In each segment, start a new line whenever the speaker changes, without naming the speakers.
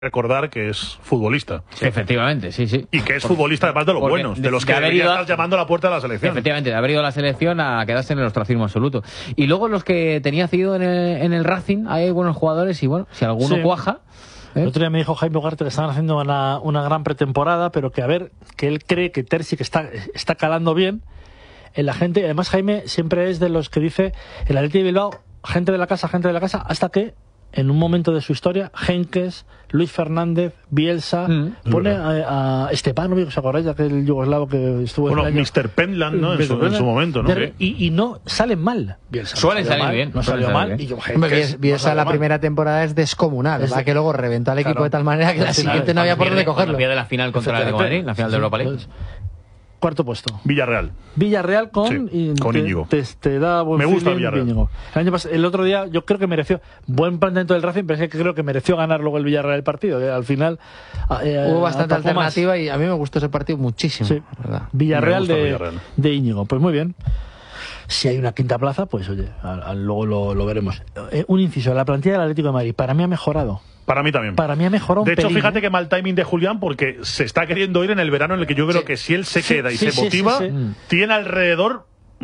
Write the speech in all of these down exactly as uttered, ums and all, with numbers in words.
recordar que es futbolista.
Sí, efectivamente, sí, sí.
Y que es futbolista además de los buenos, de, de los que debería estar llamando a la puerta de la selección.
Efectivamente, de haber ido a la selección a quedarse en el ostracismo absoluto. Y luego los que tenía cedido en el, en el Racing, hay buenos jugadores y bueno, si alguno sí. cuaja...
¿Eh? El otro día me dijo Jaime Ugarte que estaban haciendo una, una gran pretemporada, pero que a ver, que él cree que Terzi que está, está calando bien en la gente. Además, Jaime siempre es de los que dice el Athletic de Bilbao, gente de la casa, gente de la casa, hasta que en un momento de su historia, Henkes, Luis Fernández, Bielsa, mm, pone a, a Stepanovic, ¿os acordáis de aquel yugoslavo que estuvo
bueno,
en el año?
mister Penland, ¿no? En su, en su momento, ¿no?
De, y, y no salen mal, Bielsa.
Suelen
no
salir
mal,
bien.
No salió mal. Y yo,
Bielsa, Bielsa no la mal. Primera temporada es descomunal, es de... que luego reventó al equipo claro. de tal manera que la, la siguiente no había por dónde cogerlo.
Pierde la final contra el Atlético de Madrid, la final de Europa League.
Cuarto puesto.
Villarreal.
Villarreal con,
sí,
y
con
te,
Íñigo.
Te, te da buen
Me gusta Villarreal.
Íñigo. El, año pasado, el otro día yo creo que mereció buen planteamiento del Racing, pero es que creo que mereció ganar luego el Villarreal el partido. Eh, al final eh,
hubo bastante alternativa más. Y a mí me gustó ese partido muchísimo. Sí.
¿Verdad? Villarreal, de,
Villarreal
de Íñigo. Pues muy bien. Si hay una quinta plaza, pues oye, al, al, luego lo, lo veremos. Eh, un inciso, la plantilla del Atlético de Madrid para mí ha mejorado.
Para mí también.
Para mí ha mejorado un
De hecho,
pelín,
fíjate
¿eh?
que mal timing de Julián porque se está queriendo ir en el verano en el que yo creo sí. que si él se
sí,
queda y
sí,
se
sí,
motiva,
sí, sí.
tiene alrededor mmm,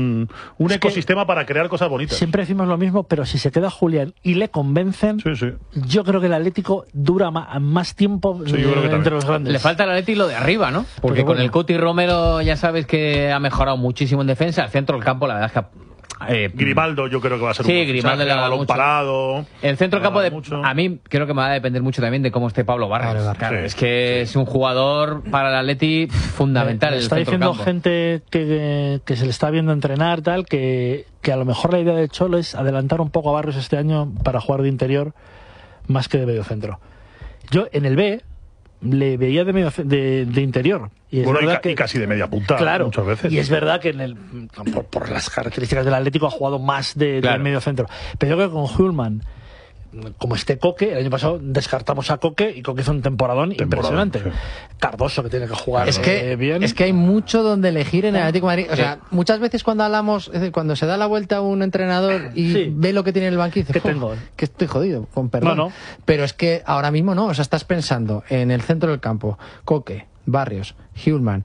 un
es
ecosistema para crear cosas bonitas.
Siempre decimos lo mismo, pero si se queda Julián y le convencen,
sí, sí.
yo creo que el Atlético dura más, más tiempo
sí,
eh, entre los grandes.
Le falta al Atlético lo de arriba, ¿no? Porque bueno. con el Cuti Romero ya sabes que ha mejorado muchísimo en defensa. El centro del campo, la verdad es que...
Eh, Grimaldo yo creo que va a ser
sí,
un
Grimaldo le
balón parado.
El centro campo de, a mí creo que me va a depender mucho también de cómo esté Pablo Barrios. Claro, claro.
Sí,
es que sí. es un jugador para el Atleti fundamental.
Me, me está diciendo gente que, que se le está viendo entrenar tal que, que a lo mejor la idea del Cholo es adelantar un poco a Barrios este año para jugar de interior más que de medio centro. Yo en el B le veía de medio de, de interior y, es
bueno,
verdad
y,
que,
y casi de media punta
claro,
muchas veces
y es verdad que en el por, por las características del Atlético ha jugado más de,
claro.
del medio centro, pero yo creo que con Hjulman como este Coque, el año pasado descartamos a Coque y Coque hizo un temporadón Temporadón, impresionante. Sí. Cardoso que tiene que jugar
es que,
eh, bien.
Es que hay mucho donde elegir en el Atlético de Madrid. O sea, muchas veces cuando hablamos, es decir, cuando se da la vuelta a un entrenador y sí. ve lo que tiene en el banquillo, dice,
¿qué tengo?
Que estoy jodido, con perdón.
No, no.
Pero es que ahora mismo no, o sea, estás pensando en el centro del campo, Coque, Barrios, Hjulman,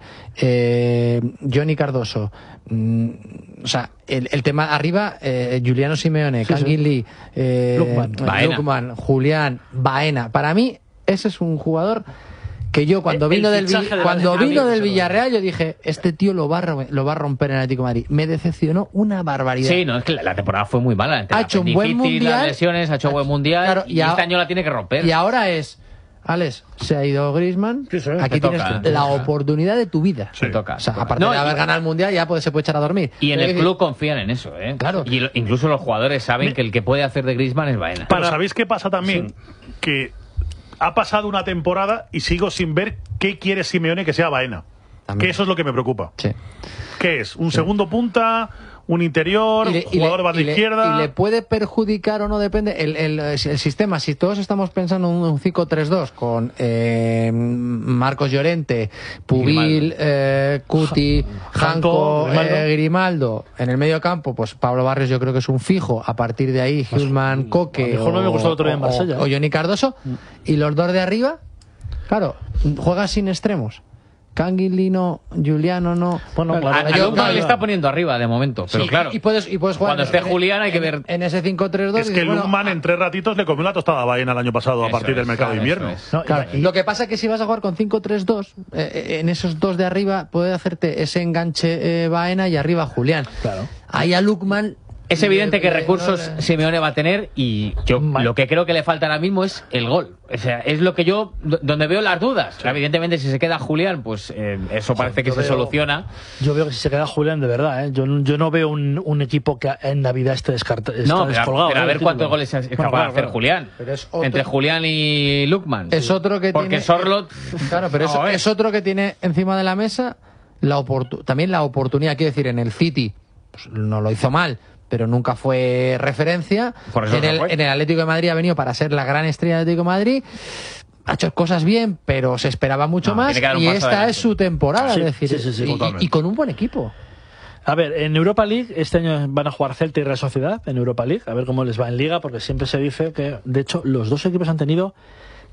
eh, Johnny Cardoso, mmm, o sea, el, el tema arriba, eh, Giuliano Simeone, sí, Kangin sí. Lee, eh,
Lukman,
Lukman, Julián, Baena. Para mí, ese es un jugador que yo cuando vino del, de cuando vino del Villarreal yo dije, este tío lo va a, lo va a romper en el Atlético de Madrid. Me decepcionó una barbaridad.
Sí, no, es que la, la temporada fue muy mala.
Ha hecho un buen mundial.
Las lesiones, ha hecho un buen mundial claro, y, y a, este año la tiene que romper.
Y ahora es... Alex, se ha ido Griezmann, sí, sí, aquí tienes toca, la toca. oportunidad de tu vida.
Sí. Toca,
o sea,
toca.
aparte
no,
de haber
y,
ganado el Mundial, ya pues, se puede echar a dormir.
Y en
Pero
el club confían en eso, ¿eh?
Claro.
Y lo, incluso los jugadores saben Me... que el que puede hacer de Griezmann es Baena.
Pero ¿sabéis qué pasa también? Sí. Que ha pasado una temporada y sigo sin ver qué quiere Simeone que sea Baena. También. Que eso es lo que me preocupa.
Sí.
¿Qué es? ¿Un sí. segundo punta? ¿Un interior?
Le,
¿Jugador
de
de izquierda?
¿Y le puede perjudicar o no? Depende. El, el, el sistema, si todos estamos pensando en un cinco tres dos con eh, Marcos Llorente, Pubil, eh, Cuti, Janko, Grimaldo. Eh, Grimaldo, en el medio campo, pues Pablo Barrios yo creo que es un fijo. A partir de ahí, Hjulman, Coque
mejor no me gustó el otro día en Marsella,
o, o Johnny Cardoso. Y los dos de arriba, claro, juegan sin extremos. Canguilino, Giuliano no.
Bueno, claro, a, a Lukman le está poniendo arriba de momento, pero sí, claro.
Y puedes, y puedes jugar
cuando esté
en,
Julián hay que ver.
En, en ese cinco tres dos.
Es que
bueno,
Lukman en tres ratitos le comió la tostada a Baena el año pasado
eso
a partir
es,
del mercado
claro,
de invierno.
No, claro, y... Lo que pasa es que si vas a jugar con cinco tres dos, eh, en esos dos de arriba puede hacerte ese enganche eh, Baena y arriba Julián.
Claro.
Ahí a Lukman.
Es evidente que recursos Simeone va a tener y yo lo que creo que le falta ahora mismo es el gol. O sea, es lo que yo, donde veo las dudas. Sí. Evidentemente, si se queda Julián, pues eh, eso parece que yo se veo, soluciona.
Yo veo que si se queda Julián, de verdad, ¿eh? yo, yo no veo un, un equipo que en Navidad esté, descartado,
no,
descolgado.
Pero a
¿eh?
ver cuántos goles es capaz bueno, claro, de hacer claro. Julián.
Otro,
entre Julián y Lukman.
Es otro que
Porque
tiene...
Sorloth...
Claro, pero no, es, es otro que tiene encima de la mesa la oportu también la oportunidad, quiero decir, en el City pues, no lo hizo mal, pero nunca fue referencia.
Por eso
en, el,
fue.
en el Atlético de Madrid ha venido para ser la gran estrella del Atlético de Madrid. Ha hecho cosas bien, pero se esperaba mucho no, más. Y esta
adelante.
Es su temporada,
sí,
es decir,
sí, sí, sí,
y, y con un buen equipo.
A ver, en Europa League este año van a jugar Celta y Real Sociedad en Europa League, a ver cómo les va en Liga, porque siempre se dice que, de hecho, los dos equipos han tenido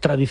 tradición